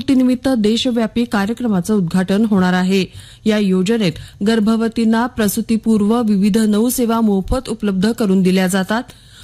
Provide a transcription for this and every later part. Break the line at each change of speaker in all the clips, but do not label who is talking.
मातृशक्तीनिमित्त देशव्यापी कार्यक्रमाचं उद्घाटन होणार आहे. या योजनेत गर्भवतींना प्रसूतीपूर्व विविध 9 सेवा मोफत उपलब्ध करून दिल्या जातात.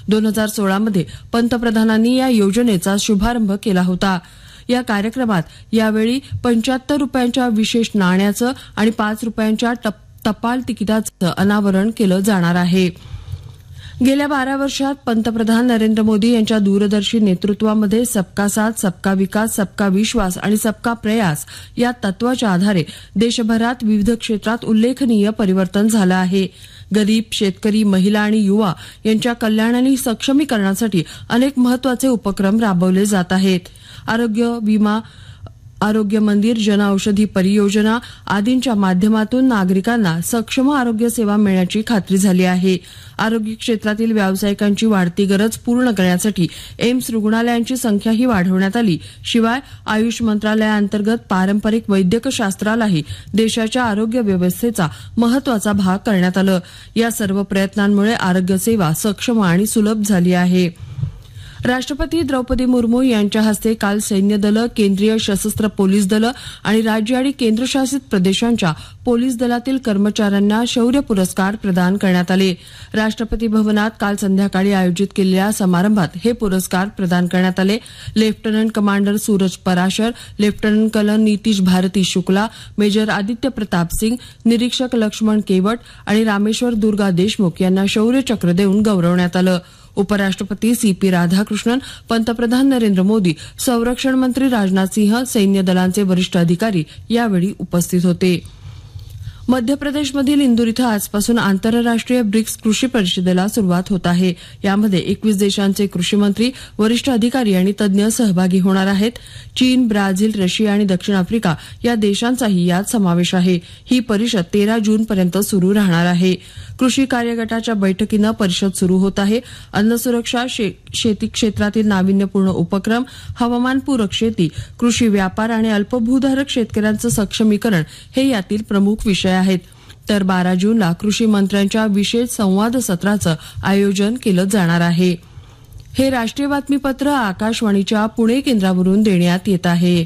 2016 मध्ये पंतप्रधानांनी या योजनेचा शुभारंभ केला होता. या कार्यक्रमात यावेळी 75 रुपयांच्या विशेष नाण्याचं आणि 5 रुपयांच्या टपाल तिकिटाचं अनावरण केलं जाणार आहे. गेल्या 12 वर्षात पंतप्रधान नरेंद्र मोदी यांच्या दूरदर्शी नेतृत्वामध्ये सबका साथ, सबका विकास, सबका विश्वास आणि सबका प्रयास या तत्वाच्या आधारे देशभरात विविध क्षेत्रात उल्लेखनीय परिवर्तन झालं आहे. गरीब, शेतकरी, महिला आणि युवा यांच्या कल्याण आणि सक्षमीकरणासाठी अनेक महत्वाचे उपक्रम राबवले जात आहेत. आरोग्य विमा, आरोग्य मंदिर, जनऔषधी परियोजना आदींच्या माध्यमातून नागरिकांना सक्षम आरोग्य सेवा मिळण्याची खात्री झाली आहे. आरोग्य क्षेत्रातील व्यावसायिकांची वाढती गरज पूर्ण करण्यासाठी एम्स रुग्णालयांची संख्याही वाढवण्यात आली. शिवाय आयुष मंत्रालयाअंतर्गत पारंपरिक वैद्यकशास्त्रालाही देशाच्या आरोग्य व्यवस्थेचा महत्वाचा भाग करण्यात आलं. या सर्व प्रयत्नांमुळे आरोग्य सेवा सक्षम आणि सुलभ झाली आहे. राष्ट्रपती द्रौपदी मुर्मू यांच्या हस्ते काल सैन्य दलं, केंद्रीय सशस्त्र पोलीस दलं आणि राज्य आणि केंद्रशासित प्रदेशांच्या पोलीस दलातील कर्मचाऱ्यांना शौर्य पुरस्कार प्रदान करण्यात आले. राष्ट्रपती भवनात काल संध्याकाळी आयोजित केलेल्या समारंभात हे पुरस्कार प्रदान करण्यात आले. Lieutenant commander Suraj Parashar, lieutenant colonel Nitish Bharti Shukla, major Aditya Pratap Singh, निरीक्षक लक्ष्मण केवट आणि रामेश्वर दुर्गा देशमुख यांना शौर्य चक्र देऊन गौरवण्यात आलं. उपराष्ट्रपती सीपी राधाकृष्णन, पंतप्रधान नरेंद्र मोदी, संरक्षण मंत्री राजनाथ सिंह, सैन्य दलांचे वरिष्ठ अधिकारी यावेळी उपस्थित होते. मध्य प्रदेशमधील इंदूर इथं आजपासून आंतरराष्ट्रीय ब्रिक्स कृषी परिषदेला सुरुवात होत आहे. यामध्ये 21 देशांचे कृषी मंत्री, वरिष्ठ अधिकारी आणि तज्ज्ञ सहभागी होणार आहेत. चीन, ब्राझील, रशिया आणि दक्षिण आफ्रिका या देशांचाही यात समावेश आहे. ही परिषद 13 जूनपर्यंत सुरू राहणार आहे. कृषी कार्यगटाच्या बैठकीनं परिषद सुरू होत आहे. अन्न सुरक्षा, शेती क्षेत्रातील नाविन्यपूर्ण उपक्रम, हवामानपूरक शेती, कृषी व्यापार आणि अल्पभूधारक शेतकऱ्यांचं सक्षमीकरण हे यातील प्रमुख विषय आहेत. तर 12 जूनला कृषी मंत्र्यांच्या विशेष संवाद सत्राचं आयोजन केलं जाणार आहे. हे राष्ट्रीय बातमीपत्र आकाशवाणीच्या पुणे केंद्रावरून देण्यात येत आहे.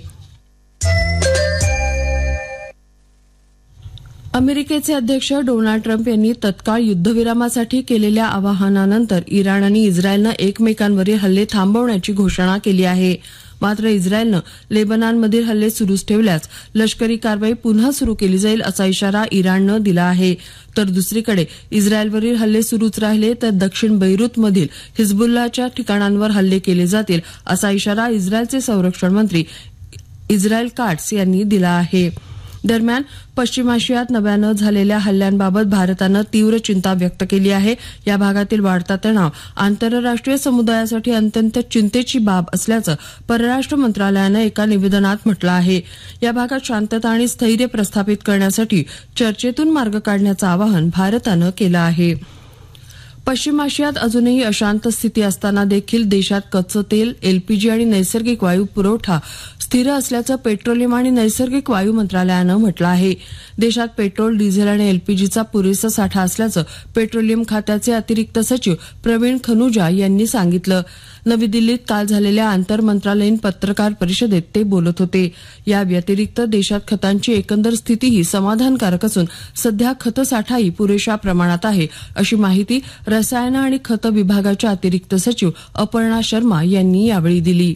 अमेरिकेचे अध्यक्ष डोनाल्ड ट्रम्प यांनी तत्काळ युद्धविरामासाठी केलेल्या आवाहनानंतर इराण आणि इस्रायलनं एकमेकांवरील हल्ले थांबवण्याची घोषणा केली आहे. मात्र इस्रायलनं लेबनॉनमधील हल्ले सुरूच ठेवल्यास लष्करी कारवाई पुन्हा सुरू केली जाईल असा इशारा इराणनं दिला आहे. तर दुसरीकडे इस्रायलवरील हल्ले सुरूच राहिले तर दक्षिण बैरूतमधील हिजबुल्लाच्या ठिकाणांवर हल्ले केले जातील असा इशारा इस्रायलचे संरक्षण मंत्री इस्रायल काट्स यांनी दिला आहे. दरम्यान पश्चिम आशियात नव्यानं झालेल्या हल्ल्यांबाबत भारतानं तीव्र चिंता व्यक्त केली आहे. या भागातील वाढता तणाव आंतरराष्ट्रीय समुदायासाठी अत्यंत चिंतेची बाब असल्याचं परराष्ट्र मंत्रालयानं एका निवेदनात म्हटलं आहे. या भागात शांतता आणि स्थैर्य प्रस्थापित करण्यासाठी चर्चेतून मार्ग काढण्याचं आवाहन भारतानं केलं आहे. पश्चिम आशियात अजूनही अशांत स्थिती असताना देखील देशात कच्चं तेल, एलपीजी आणि नैसर्गिक वायू पुरवठा स्थिर असल्याचं पेट्रोलियम आणि नैसर्गिक वायू मंत्रालयानं म्हटलं आहे. देशात पेट्रोल, डिझेल आणि एलपीजीचा पुरेसा साठा असल्याचं पेट्रोलियम खात्याचे अतिरिक्त सचिव प्रवीण खनुजा यांनी सांगितलं. नवी दिल्लीत काल झालेल्या आंतरमंत्रालयीन पत्रकार परिषदेत ते बोलत होते. या व्यतिरिक्त देशात खतांची एकंदर स्थितीही समाधानकारक असून सध्या खतसाठाही पुरेशा प्रमाणात आहे अशी माहिती रसायनं आणि खतं विभागाच्या अतिरिक्त सचिव अपर्णा शर्मा यांनी यावेळी दिली.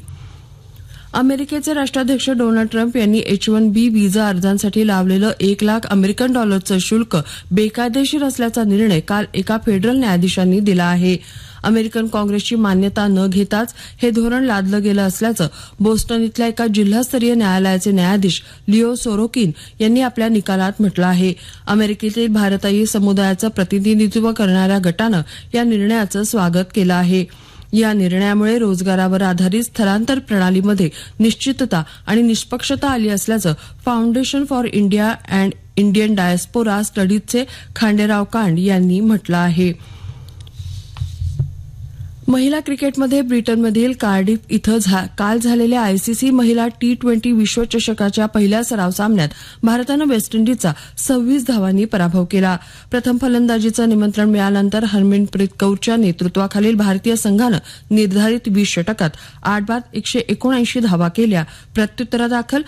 अमेरिकेचे राष्ट्राध्यक्ष डोनाल्ड ट्रम्प यांनी H-1B व्हिसा अर्जांसाठी लावलेलं $1,00,000 अमेरिकन डॉलरचं शुल्क बेकायदेशीर असल्याचा निर्णय काल एका फेडरल न्यायाधीशांनी दिला आहे. अमेरिकन काँग्रेसची मान्यता न घेताच हे धोरण लादलं गेलं असल्याचं बोस्टन इथल्या एका जिल्हास्तरीय न्यायालयाचे न्यायाधीश लिओ सोरोकिन यांनी आपल्या निकालात म्हटलं आहे. अमेरिकेतील भारतीय समुदायाचं प्रतिनिधित्व करणाऱ्या गटानं या निर्णयाचं स्वागत केलं आहे. या निर्णयामुळे रोजगारावर आधारित स्थलांतर प्रणालीमध्ये निश्चितता आणि निष्पक्षता आली असल्याचं foundation for India and Indian diaspora स्टडीजचे Khanderao कांड यांनी म्हटलं आहे. महिला क्रिकेटमध्ये ब्रिटनमधील कार्डिफ इथं काल झालेल्या आयसीसी महिला T20 विश्वचषकाच्या पहिल्या सराव सामन्यात भारतानं वेस्ट इंडिजचा 26 धावांनी पराभव केला. प्रथम फलंदाजीचं निमंत्रण मिळाल्यानंतर हरमनप्रीत कौरच्या नेतृत्वाखालील भारतीय संघानं निर्धारित 20 षटकात 8 बाद 179 धावा केल्या. प्रत्युत्तरादाखल